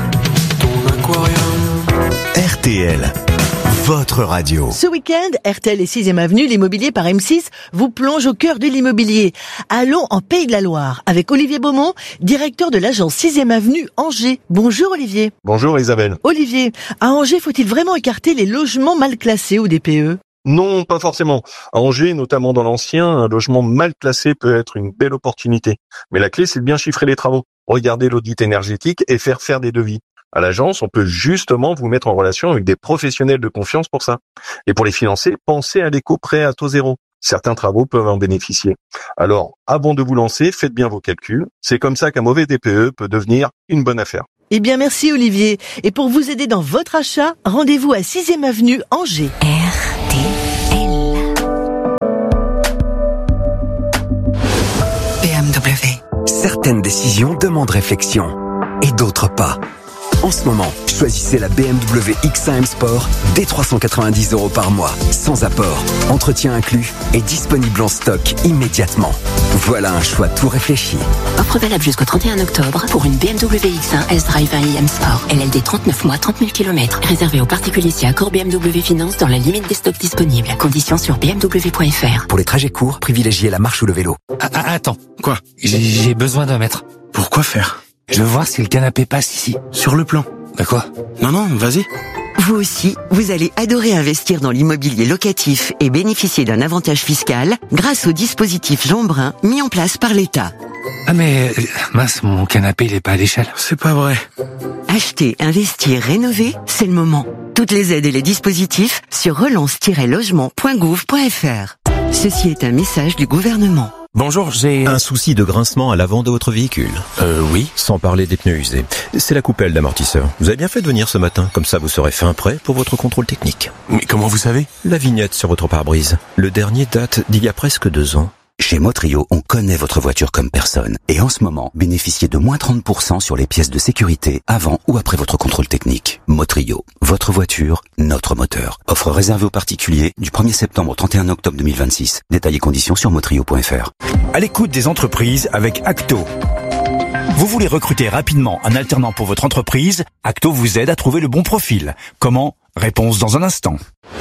RTL. Votre radio. Ce week-end, RTL et 6e Avenue, l'immobilier par M6 vous plonge au cœur de l'immobilier. Allons en Pays de la Loire avec Olivier Beaumont, directeur de l'agence 6e Avenue Angers. Bonjour Olivier. Bonjour Isabelle. Olivier, à Angers, faut-il vraiment écarter les logements mal classés au DPE ? Non, pas forcément. À Angers, notamment dans l'ancien, un logement mal classé peut être une belle opportunité. Mais la clé, c'est de bien chiffrer les travaux, regarder l'audit énergétique et faire des devis. À l'agence, on peut justement vous mettre en relation avec des professionnels de confiance pour ça. Et pour les financer, pensez à l'éco-prêt à taux zéro. Certains travaux peuvent en bénéficier. Alors, avant de vous lancer, faites bien vos calculs. C'est comme ça qu'un mauvais DPE peut devenir une bonne affaire. Eh bien, merci Olivier. Et pour vous aider dans votre achat, rendez-vous à 6e avenue Angers. BMW. Certaines décisions demandent réflexion et d'autres pas. En ce moment, choisissez la BMW X1 M-Sport dès 390 € par mois, sans apport, entretien inclus et disponible en stock immédiatement. Voilà un choix tout réfléchi. Offre valable jusqu'au 31 octobre pour une BMW X1 S-Drive 1i M-Sport. LLD 39 mois, 30 000 km. Réservé aux particuliers si accord BMW Finance dans la limite des stocks disponibles. Conditions sur bmw.fr. Pour les trajets courts, privilégiez la marche ou le vélo. Attends, quoi? J'ai besoin d'un mètre. Pourquoi faire? Je veux voir si le canapé passe ici. Sur le plan. Bah quoi? Non, vas-y. Vous aussi, vous allez adorer investir dans l'immobilier locatif et bénéficier d'un avantage fiscal grâce au dispositif Jean Brun mis en place par l'État. Ah mais, mince, mon canapé il est pas à l'échelle. C'est pas vrai. Acheter, investir, rénover, c'est le moment. Toutes les aides et les dispositifs sur relance-logement.gouv.fr. Ceci est un message du gouvernement. Bonjour, j'ai un souci de grincement à l'avant de votre véhicule. Oui. Sans parler des pneus usés. C'est la coupelle d'amortisseur. Vous avez bien fait de venir ce matin, comme ça vous serez fin prêt pour votre contrôle technique. Mais comment vous savez? La vignette sur votre pare-brise. Le dernier date d'il y a presque 2 ans. Chez Motrio, on connaît votre voiture comme personne. Et en ce moment, bénéficiez de moins 30% sur les pièces de sécurité avant ou après votre contrôle technique. Motrio, votre voiture, notre moteur. Offre réservée aux particuliers du 1er septembre au 31 octobre 2026. Détails et conditions sur motrio.fr. À l'écoute des entreprises avec Acto. Vous voulez recruter rapidement un alternant pour votre entreprise? Acto vous aide à trouver le bon profil. Comment? Réponse dans un instant.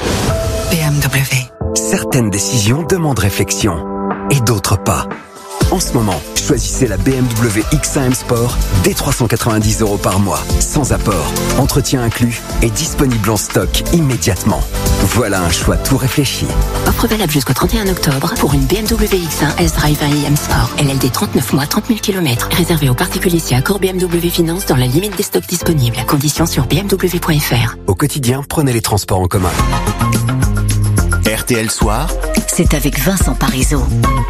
BMW. Certaines décisions demandent réflexion et d'autres pas. En ce moment, choisissez la BMW X1 M-Sport dès 390 € par mois, sans apport, entretien inclus et disponible en stock immédiatement. Voilà un choix tout réfléchi. Offre valable jusqu'au 31 octobre pour une BMW X1 S-Drive 1i M-Sport. LLD 39 mois, 30 000 km. Réservé aux particuliers si accord BMW Finance dans la limite des stocks disponibles. Conditions sur bmw.fr. Au quotidien, prenez les transports en commun. RTL Soir, c'est avec Vincent Parisot.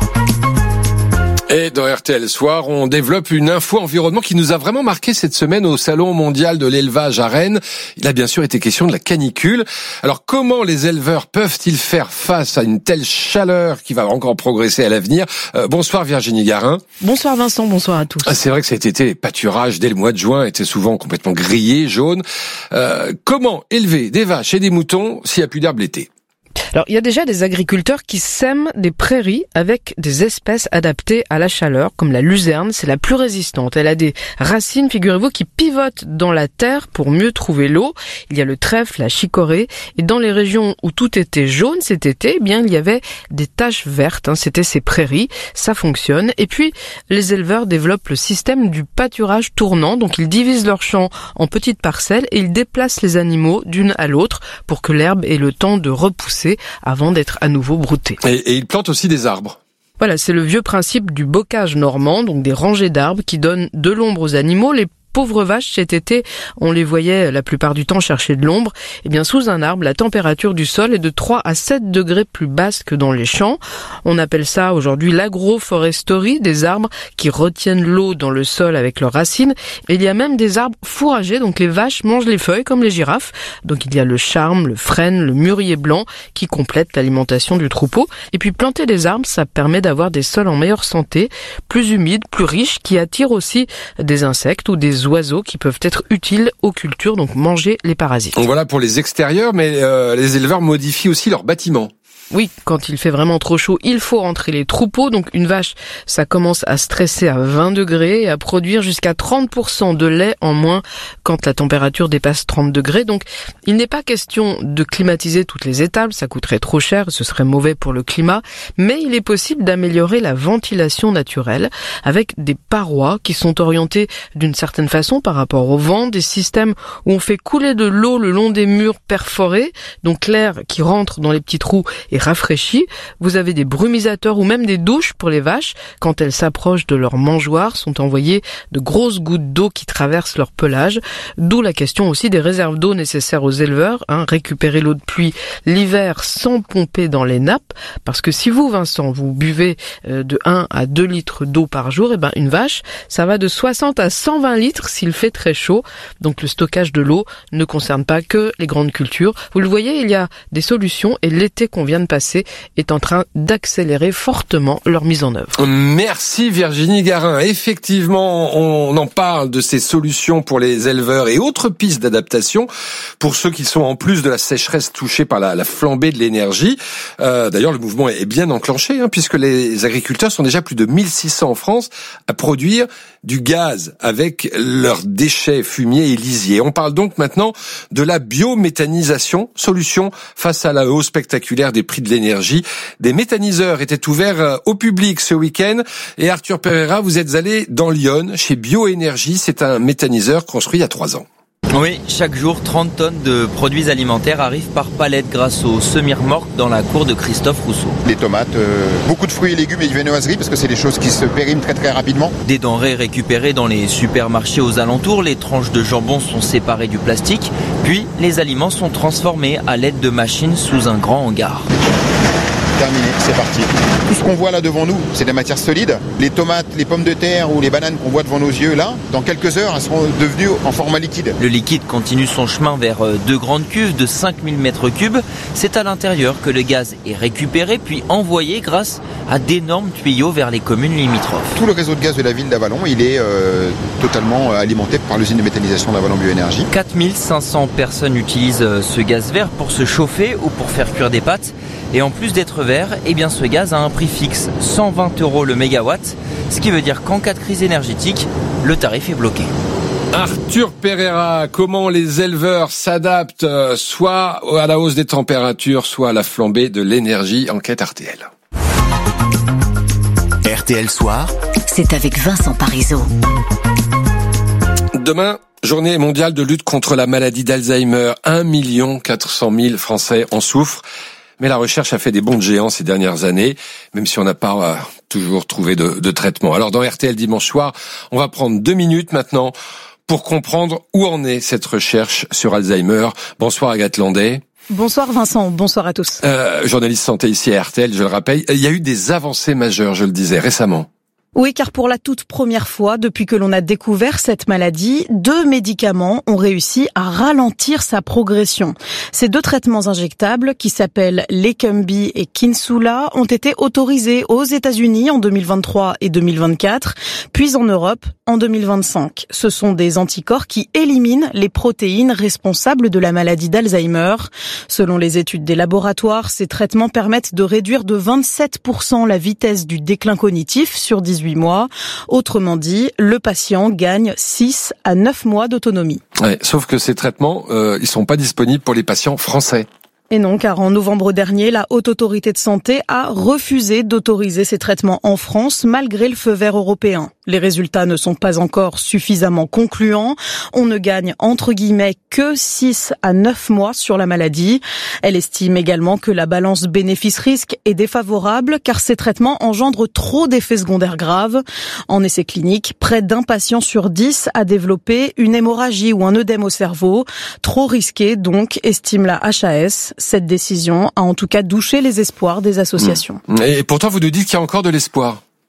Et dans RTL Soir, on développe une info environnement qui nous a vraiment marqué cette semaine au Salon mondial de l'élevage à Rennes. Il a bien sûr été question de la canicule. Alors comment les éleveurs peuvent-ils faire face à une telle chaleur qui va encore progresser à l'avenir? Bonsoir Virginie Garin. Bonsoir Vincent, bonsoir à tous. C'est vrai que cet été, les pâturages dès le mois de juin étaient souvent complètement grillés, jaunes. Comment élever des vaches et des moutons s'il n'y a plus d'herbe l'été? Alors, il y a déjà des agriculteurs qui sèment des prairies avec des espèces adaptées à la chaleur, comme la luzerne, c'est la plus résistante. Elle a des racines, figurez-vous, qui pivotent dans la terre pour mieux trouver l'eau. Il y a le trèfle, la chicorée, et dans les régions où tout était jaune cet été, eh bien, il y avait des taches vertes, c'était ces prairies, ça fonctionne. Et puis, les éleveurs développent le système du pâturage tournant, donc ils divisent leurs champs en petites parcelles et ils déplacent les animaux d'une à l'autre pour que l'herbe ait le temps de repousser avant d'être à nouveau broutée. Et ils plantent aussi des arbres. Voilà, c'est le vieux principe du bocage normand, donc des rangées d'arbres qui donnent de l'ombre aux animaux. Les pauvres vaches, cet été, on les voyait la plupart du temps chercher de l'ombre. Eh bien, sous un arbre, la température du sol est de 3 à 7 degrés plus basse que dans les champs. On appelle ça aujourd'hui l'agroforesterie, des arbres qui retiennent l'eau dans le sol avec leurs racines. Et il y a même des arbres fourragers, donc les vaches mangent les feuilles comme les girafes. Donc il y a le charme, le frêne, le mûrier blanc qui complètent l'alimentation du troupeau. Et puis planter des arbres, ça permet d'avoir des sols en meilleure santé, plus humides, plus riches, qui attirent aussi des insectes ou des oiseaux qui peuvent être utiles aux cultures, donc manger les parasites. Donc voilà pour les extérieurs, mais les éleveurs modifient aussi leurs bâtiments. Oui, quand il fait vraiment trop chaud, il faut rentrer les troupeaux. Donc une vache, ça commence à stresser à 20 degrés et à produire jusqu'à 30% de lait en moins quand la température dépasse 30 degrés. Donc il n'est pas question de climatiser toutes les étables, ça coûterait trop cher, ce serait mauvais pour le climat. Mais il est possible d'améliorer la ventilation naturelle avec des parois qui sont orientées d'une certaine façon par rapport au vent, des systèmes où on fait couler de l'eau le long des murs perforés, donc l'air qui rentre dans les petits trous est rafraîchi. Vous avez des brumisateurs ou même des douches pour les vaches. Quand elles s'approchent de leur mangeoire, sont envoyées de grosses gouttes d'eau qui traversent leur pelage. D'où la question aussi des réserves d'eau nécessaires aux éleveurs. Récupérer l'eau de pluie l'hiver sans pomper dans les nappes. Parce que si vous, Vincent, vous buvez de 1 à 2 litres d'eau par jour, une vache, ça va de 60 à 120 litres s'il fait très chaud. Donc le stockage de l'eau ne concerne pas que les grandes cultures. Vous le voyez, il y a des solutions et l'été qu'on vient de passer est en train d'accélérer fortement leur mise en œuvre. Merci Virginie Garin. Effectivement, on en parle de ces solutions pour les éleveurs et autres pistes d'adaptation pour ceux qui sont en plus de la sécheresse touchés par la flambée de l'énergie. D'ailleurs, le mouvement est bien enclenché puisque les agriculteurs sont déjà plus de 1600 en France à produire du gaz avec leurs déchets fumiers et lisiers. On parle donc maintenant de la biométhanisation, solution face à la hausse spectaculaire des prix de l'énergie. Des méthaniseurs étaient ouverts au public ce week-end et Arthur Pereira, vous êtes allé dans Lyon chez Bioénergie. C'est un méthaniseur construit il y a 3 ans. Oui, chaque jour, 30 tonnes de produits alimentaires arrivent par palette grâce aux semi-remorques dans la cour de Christophe Rousseau. Des tomates, beaucoup de fruits et légumes et de viennoiseries parce que c'est des choses qui se périment très très rapidement. Des denrées récupérées dans les supermarchés aux alentours, les tranches de jambon sont séparées du plastique, puis les aliments sont transformés à l'aide de machines sous un grand hangar. Terminé, c'est parti. Tout ce qu'on voit là devant nous, c'est des matières solides. Les tomates, les pommes de terre ou les bananes qu'on voit devant nos yeux là, dans quelques heures, elles seront devenues en format liquide. Le liquide continue son chemin vers 2 grandes cuves de 5000 m3. C'est à l'intérieur que le gaz est récupéré puis envoyé grâce à d'énormes tuyaux vers les communes limitrophes. Tout le réseau de gaz de la ville d'Avallon, il est totalement alimenté par l'usine de méthanisation d'Avallon Bioénergie. 4500 personnes utilisent ce gaz vert pour se chauffer ou pour faire cuire des pâtes. Et en plus d'être vert, ce gaz a un prix fixe, 120 € le mégawatt, ce qui veut dire qu'en cas de crise énergétique, le tarif est bloqué. Arthur Pereira, comment les éleveurs s'adaptent soit à la hausse des températures, soit à la flambée de l'énergie? Enquête RTL. RTL Soir, c'est avec Vincent Parisot. Demain, journée mondiale de lutte contre la maladie d'Alzheimer. 1 400 000 Français en souffrent. Mais la recherche a fait des bonds de géant ces dernières années, même si on n'a pas toujours trouvé de traitement. Alors dans RTL Dimanche Soir, on va prendre 2 minutes maintenant pour comprendre où en est cette recherche sur Alzheimer. Bonsoir Agathe Landais. Bonsoir Vincent, bonsoir à tous. Journaliste santé ici à RTL, je le rappelle. Il y a eu des avancées majeures, je le disais, récemment. Oui, car pour la toute première fois, depuis que l'on a découvert cette maladie, 2 médicaments ont réussi à ralentir sa progression. Ces 2 traitements injectables, qui s'appellent Leqembi et Kinsula, ont été autorisés aux États-Unis en 2023 et 2024, puis en Europe en 2025. Ce sont des anticorps qui éliminent les protéines responsables de la maladie d'Alzheimer. Selon les études des laboratoires, ces traitements permettent de réduire de 27% la vitesse du déclin cognitif sur 18 mois. Autrement dit, le patient gagne 6 à 9 mois d'autonomie. Ouais, sauf que ces traitements, ils sont pas disponibles pour les patients français. Et non, car en novembre dernier, la Haute Autorité de Santé a refusé d'autoriser ces traitements en France malgré le feu vert européen. Les résultats ne sont pas encore suffisamment concluants. On ne gagne entre guillemets que 6 à 9 mois sur la maladie. Elle estime également que la balance bénéfice-risque est défavorable car ces traitements engendrent trop d'effets secondaires graves. En essai clinique, près d'un patient sur 10 a développé une hémorragie ou un œdème au cerveau. Trop risqué donc, estime la HAS. Cette décision a en tout cas douché les espoirs des associations. Et pourtant, vous nous dites qu'il y a encore de l'espoir.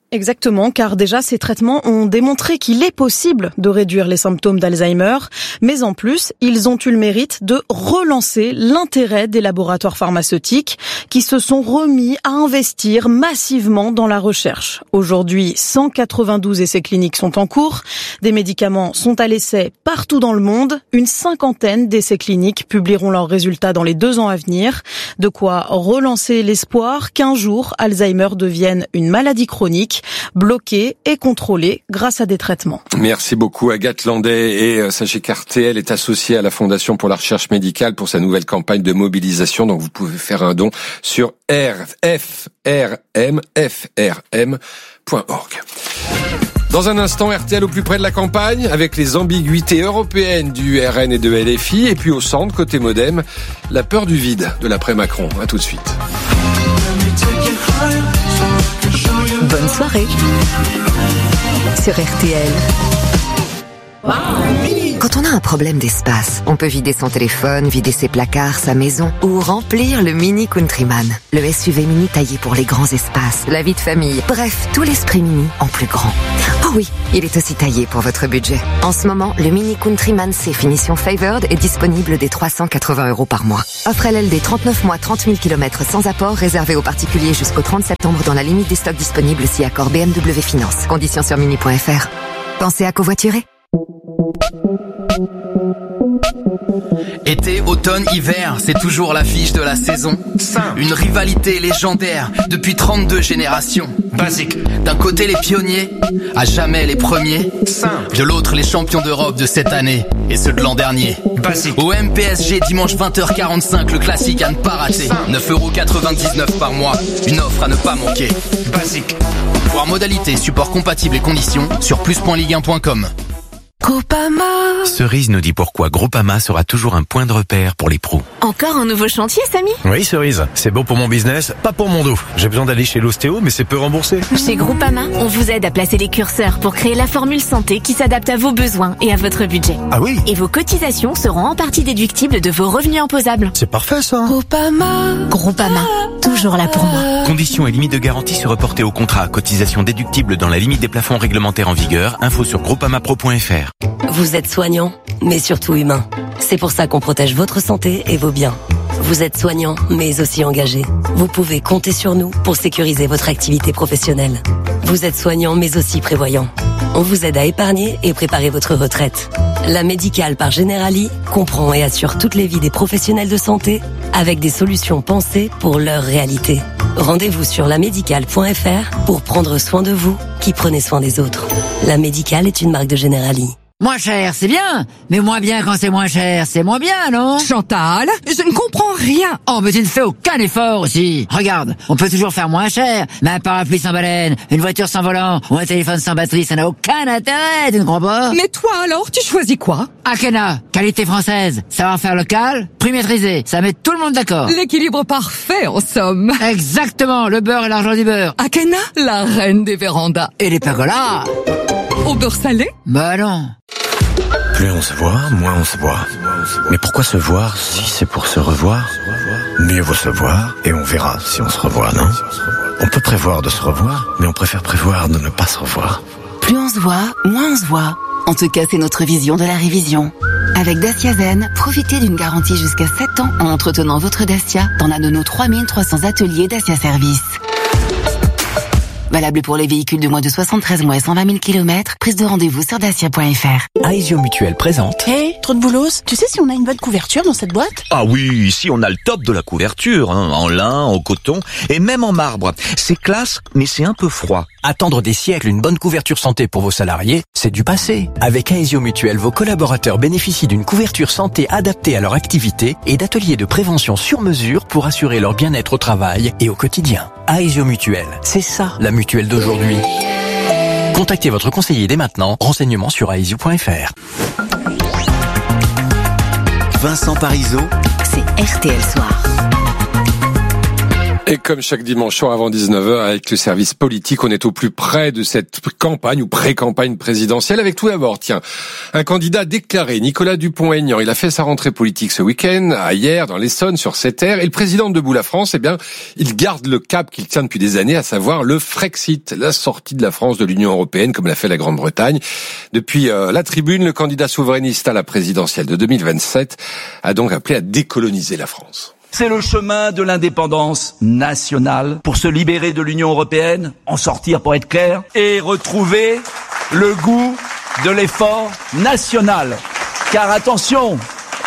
Exactement, car déjà ces traitements ont démontré qu'il est possible de réduire les symptômes d'Alzheimer, mais en plus, ils ont eu le mérite de relancer l'intérêt des laboratoires pharmaceutiques qui se sont remis à investir massivement dans la recherche. Aujourd'hui, 192 essais cliniques sont en cours, des médicaments sont à l'essai partout dans le monde, une 50aine d'essais cliniques publieront leurs résultats dans les 2 ans à venir, de quoi relancer l'espoir qu'un jour Alzheimer devienne une maladie chronique, bloquée et contrôlée grâce à des traitements. Merci beaucoup Agathe Landais, et sachez qu'RTL est associé à la Fondation pour la recherche médicale pour sa nouvelle campagne de mobilisation, donc vous pouvez faire un don sur frm.org. Dans un instant, RTL au plus près de la campagne, avec les ambiguïtés européennes du RN et de LFI, et puis au centre, côté Modem, la peur du vide de l'après-Macron. À tout de suite. Bonne soirée sur RTL. Quand on a un problème d'espace, on peut vider son téléphone, vider ses placards, sa maison ou remplir le Mini Countryman. Le SUV mini taillé pour les grands espaces, la vie de famille, bref, tout l'esprit mini en plus grand. Oh oui, il est aussi taillé pour votre budget. En ce moment, le Mini Countryman C finition Favored est disponible dès 380 € par mois. Offre LLD 39 mois, 30 000 km sans apport, réservé aux particuliers jusqu'au 30 septembre dans la limite des stocks disponibles si accord BMW Finance. Conditions sur mini.fr. Pensez à covoiturer. Été, automne, hiver, c'est toujours l'affiche de la saison. Une rivalité légendaire depuis 32 générations. Basique. D'un côté les pionniers, à jamais les premiers. De l'autre les champions d'Europe de cette année et ceux de l'an dernier. Basique. Au MPSG dimanche 20h45, le classique à ne pas rater. 9,99 € par mois, une offre à ne pas manquer. Basique. Voir modalité, support compatible et conditions sur plus.ligue1.com. Groupama. Cerise nous dit pourquoi Groupama sera toujours un point de repère pour les pros. Encore un nouveau chantier, Samy? Oui, Cerise, c'est bon pour mon business, pas pour mon dos. J'ai besoin d'aller chez l'ostéo, mais c'est peu remboursé. Chez Groupama, on vous aide à placer les curseurs pour créer la formule santé qui s'adapte à vos besoins et à votre budget. Ah oui? Et vos cotisations seront en partie déductibles de vos revenus imposables. C'est parfait, ça. Groupama, toujours là pour moi. Conditions et limites de garantie se reporter au contrat. Cotisation déductible dans la limite des plafonds réglementaires en vigueur. Info sur groupamapro.fr. Vous êtes soignant, mais surtout humain. C'est pour ça qu'on protège votre santé et vos biens. Vous êtes soignant, mais aussi engagé. Vous pouvez compter sur nous pour sécuriser votre activité professionnelle. Vous êtes soignant, mais aussi prévoyant. On vous aide à épargner et préparer votre retraite. La Médicale par Generali comprend et assure toutes les vies des professionnels de santé avec des solutions pensées pour leur réalité. Rendez-vous sur lamédicale.fr pour prendre soin de vous qui prenez soin des autres. La Médicale est une marque de Generali. Moins cher, c'est bien, mais moins bien quand c'est moins cher, c'est moins bien, non? Chantal, je ne comprends rien. Oh, mais tu ne fais aucun effort aussi. Regarde, on peut toujours faire moins cher, mais un parapluie sans baleine, une voiture sans volant, ou un téléphone sans batterie, ça n'a aucun intérêt, tu ne crois pas? Mais toi alors, tu choisis quoi? Akena, qualité française, savoir-faire local, prix maîtrisé, ça met tout le monde d'accord. L'équilibre parfait, en somme. Exactement, le beurre et l'argent du beurre. Akena, la reine des vérandas. Et les pergolas. Au beurre salé? Bah non. Plus on se voit, moins on se voit. Mais pourquoi se voir si c'est pour se revoir? Mieux vaut se voir et on verra si on se revoit, non? On peut prévoir de se revoir, mais on préfère prévoir de ne pas se revoir. Plus on se voit, moins on se voit. En tout cas, c'est notre vision de la révision. Avec Dacia Zen, profitez d'une garantie jusqu'à 7 ans en entretenant votre Dacia dans l'un de nos 3300 ateliers Dacia Service. Valable pour les véhicules de moins de 73 mois et 120 000 km. Prise de rendez-vous sur dacia.fr. Aesio Mutuelle présente. Hey, trop de boulos. Tu sais si on a une bonne couverture dans cette boîte? Ah oui, ici on a le top de la couverture, hein, en lin, en coton et même en marbre. C'est classe, mais c'est un peu froid. Attendre des siècles une bonne couverture santé pour vos salariés, c'est du passé. Avec Aesio Mutuelle, vos collaborateurs bénéficient d'une couverture santé adaptée à leur activité et d'ateliers de prévention sur mesure pour assurer leur bien-être au travail et au quotidien. Aesio Mutuelle, c'est ça la mutuelle d'aujourd'hui. Contactez votre conseiller dès maintenant. Renseignements sur aesio.fr. Vincent Parisot, c'est RTL Soir. Et comme chaque dimanche soir avant 19h avec le service politique, on est au plus près de cette campagne ou pré-campagne présidentielle avec tout d'abord, un candidat déclaré, Nicolas Dupont-Aignan. Il a fait sa rentrée politique ce week-end, hier, dans l'Essonne, sur ses terres. Et le président de Debout la France, il garde le cap qu'il tient depuis des années, à savoir le Frexit, la sortie de la France de l'Union européenne, comme l'a fait la Grande-Bretagne. Depuis la tribune, le candidat souverainiste à la présidentielle de 2027 a donc appelé à décoloniser la France. C'est le chemin de l'indépendance nationale pour se libérer de l'Union européenne, en sortir pour être clair, et retrouver le goût de l'effort national. Car attention,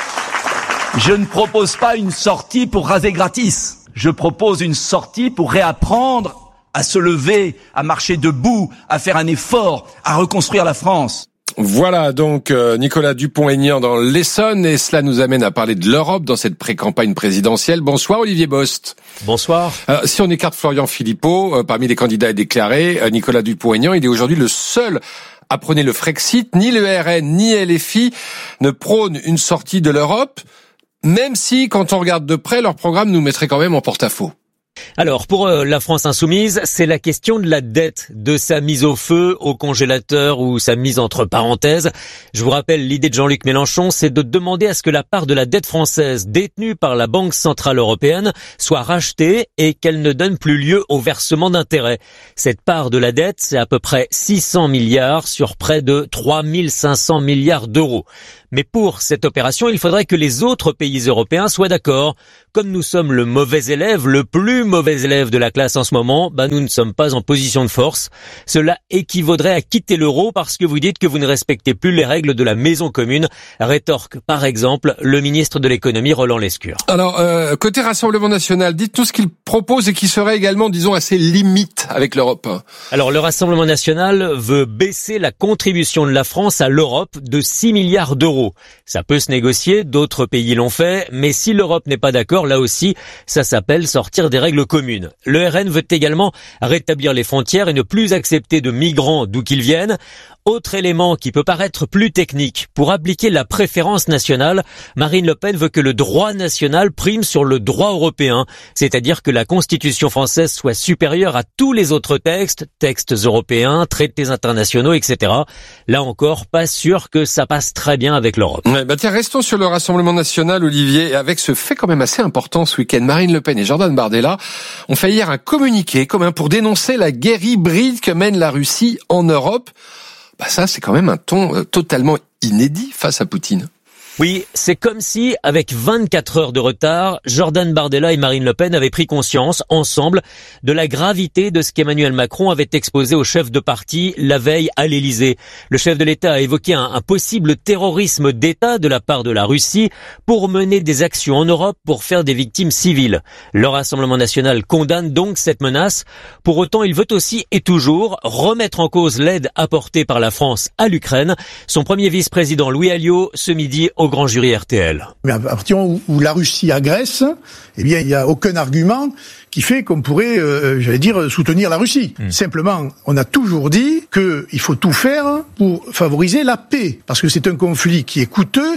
je ne propose pas une sortie pour raser gratis. Je propose une sortie pour réapprendre à se lever, à marcher debout, à faire un effort, à reconstruire la France. Voilà donc Nicolas Dupont-Aignan dans l'Essonne, et cela nous amène à parler de l'Europe dans cette pré-campagne présidentielle. Bonsoir Olivier Bost. Bonsoir. Si on écarte Florian Philippot, parmi les candidats déclarés, Nicolas Dupont-Aignan, il est aujourd'hui le seul à prôner le Frexit. Ni le RN ni LFI ne prônent une sortie de l'Europe, même si quand on regarde de près, leur programme nous mettrait quand même en porte-à-faux. Alors, pour la France insoumise, c'est la question de la dette, de sa mise au feu, au congélateur ou sa mise entre parenthèses. Je vous rappelle, l'idée de Jean-Luc Mélenchon, c'est de demander à ce que la part de la dette française détenue par la Banque Centrale Européenne soit rachetée et qu'elle ne donne plus lieu au versement d'intérêts. Cette part de la dette, c'est à peu près 600 milliards sur près de 3500 milliards d'euros. Mais pour cette opération, il faudrait que les autres pays européens soient d'accord. Comme nous sommes le mauvais élève, le plus mauvais élève de la classe en ce moment, nous ne sommes pas en position de force. Cela équivaudrait à quitter l'euro parce que vous dites que vous ne respectez plus les règles de la maison commune. Rétorque par exemple le ministre de l'économie Roland Lescure. Alors, côté Rassemblement National, dites tout ce qu'il propose et qui serait également, disons, assez limite avec l'Europe. Alors, le Rassemblement National veut baisser la contribution de la France à l'Europe de 6 milliards d'euros. Ça peut se négocier, d'autres pays l'ont fait, mais si l'Europe n'est pas d'accord, là aussi, ça s'appelle sortir des règles communes. Le RN veut également rétablir les frontières et ne plus accepter de migrants d'où qu'ils viennent. Autre élément qui peut paraître plus technique, pour appliquer la préférence nationale, Marine Le Pen veut que le droit national prime sur le droit européen, c'est-à-dire que la Constitution française soit supérieure à tous les autres textes européens, traités internationaux, etc. Là encore, pas sûr que ça passe très bien avec l'Europe. Restons sur le Rassemblement National, Olivier, avec ce fait quand même assez important ce week-end. Marine Le Pen et Jordan Bardella ont fait hier un communiqué commun pour dénoncer la guerre hybride que mène la Russie en Europe. Ça, c'est quand même un ton totalement inédit face à Poutine. Oui, c'est comme si, avec 24 heures de retard, Jordan Bardella et Marine Le Pen avaient pris conscience, ensemble, de la gravité de ce qu'Emmanuel Macron avait exposé au chef de parti la veille à l'Élysée. Le chef de l'État a évoqué un possible terrorisme d'État de la part de la Russie pour mener des actions en Europe pour faire des victimes civiles. Le Rassemblement national condamne donc cette menace. Pour autant, il veut aussi et toujours remettre en cause l'aide apportée par la France à l'Ukraine. Son premier vice-président Louis Alliot, ce midi, au grand jury RTL. Mais à partir du moment où la Russie agresse, il n'y a aucun argument qui fait qu'on pourrait, soutenir la Russie. Simplement, on a toujours dit qu'il faut tout faire pour favoriser la paix. Parce que c'est un conflit qui est coûteux,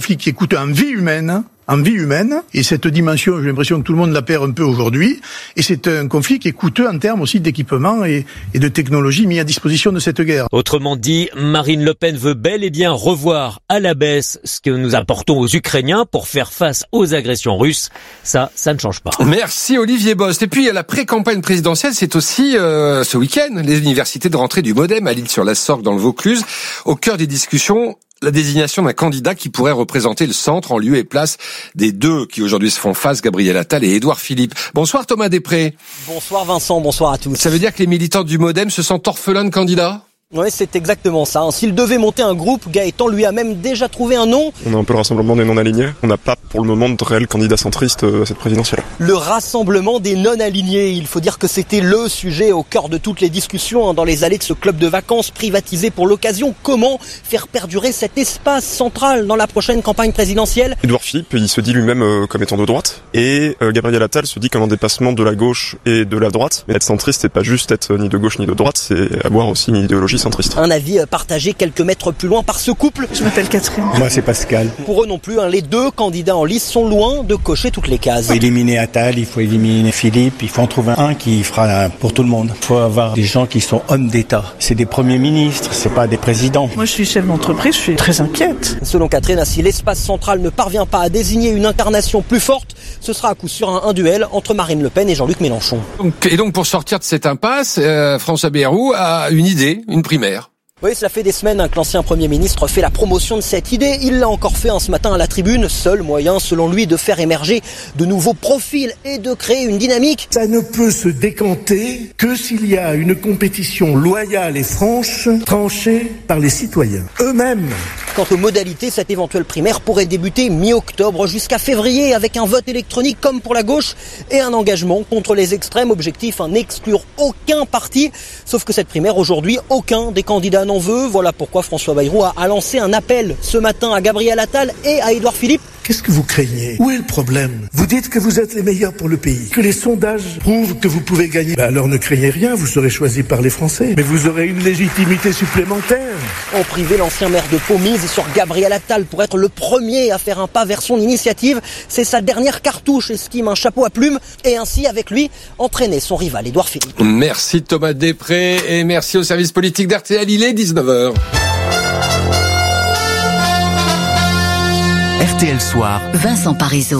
en vie humaine. Et cette dimension, j'ai l'impression que tout le monde la perd un peu aujourd'hui, et c'est un conflit qui est coûteux en termes aussi d'équipement et de technologie mis à disposition de cette guerre. Autrement dit, Marine Le Pen veut bel et bien revoir à la baisse ce que nous apportons aux Ukrainiens pour faire face aux agressions russes. Ça ne change pas. Merci Olivier Bost. Et puis la pré-campagne présidentielle, c'est aussi ce week-end, les universités de rentrée du MoDem à L'Isle-sur-la-Sorgue dans le Vaucluse, au cœur des discussions. La désignation d'un candidat qui pourrait représenter le centre en lieu et place des deux qui aujourd'hui se font face, Gabriel Attal et Édouard Philippe. Bonsoir Thomas Després. Bonsoir Vincent, bonsoir à tous. Ça veut dire que les militants du MoDem se sentent orphelins de candidats ? Oui, c'est exactement ça. S'il devait monter un groupe, Gaëtan lui a même déjà trouvé un nom. On a un peu le rassemblement des non-alignés. On n'a pas pour le moment de réel candidat centriste à cette présidentielle. Le rassemblement des non-alignés. Il faut dire que c'était le sujet au cœur de toutes les discussions dans les allées de ce club de vacances privatisé pour l'occasion. Comment faire perdurer cet espace central dans la prochaine campagne présidentielle ? Édouard Philippe, il se dit lui-même comme étant de droite. Et Gabriel Attal se dit comme un dépassement de la gauche et de la droite. Mais être centriste, c'est pas juste être ni de gauche ni de droite, c'est avoir aussi une idéologie suis centriste. Un avis partagé quelques mètres plus loin par ce couple. Je m'appelle Catherine. Moi, c'est Pascal. Pour eux non plus, les deux candidats en lice sont loin de cocher toutes les cases. Il faut éliminer Attal, il faut éliminer Philippe, il faut en trouver un qui fera pour tout le monde. Il faut avoir des gens qui sont hommes d'État. C'est des premiers ministres, c'est pas des présidents. Moi, je suis chef d'entreprise, je suis très inquiète. Selon Catherine, si l'espace central ne parvient pas à désigner une incarnation plus forte, ce sera à coup sûr un duel entre Marine Le Pen et Jean-Luc Mélenchon. Et donc pour sortir de cette impasse, François Bayrou a une idée, une primaire. Oui, cela fait des semaines que l'ancien Premier ministre fait la promotion de cette idée. Il l'a encore fait ce matin à la tribune. Seul moyen, selon lui, de faire émerger de nouveaux profils et de créer une dynamique. Ça ne peut se décanter que s'il y a une compétition loyale et franche, tranchée par les citoyens eux-mêmes. Quant aux modalités, cette éventuelle primaire pourrait débuter mi-octobre jusqu'à février avec un vote électronique comme pour la gauche et un engagement contre les extrêmes. Objectif, n'exclure aucun parti. Sauf que cette primaire, aujourd'hui, aucun des candidats n'en veut. Voilà pourquoi François Bayrou a lancé un appel ce matin à Gabriel Attal et à Édouard Philippe. Qu'est-ce que vous craignez? Où est le problème? Vous dites que vous êtes les meilleurs pour le pays, que les sondages prouvent que vous pouvez gagner. Alors ne craignez rien, vous serez choisi par les Français. Mais vous aurez une légitimité supplémentaire. En privé, l'ancien maire de Pau mise sur Gabriel Attal pour être le premier à faire un pas vers son initiative. C'est sa dernière cartouche, estime un chapeau à plumes, et ainsi, avec lui, entraîner son rival Édouard Philippe. Merci Thomas Després et merci au service politique d'RTL. Il est 19h. RTL Soir. Vincent Parisot.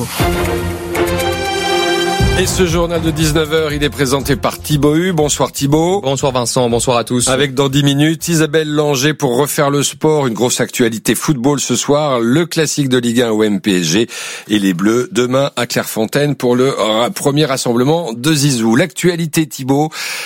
Et ce journal de 19h, il est présenté par Thibaut Hu. Bonsoir Thibaut. Bonsoir Vincent, bonsoir à tous. Avec dans 10 minutes, Isabelle Langer pour refaire le sport. Une grosse actualité football ce soir. Le classique de Ligue 1 OM PSG et les Bleus demain à Clairefontaine pour le premier rassemblement de Zizou. L'actualité Thibaut,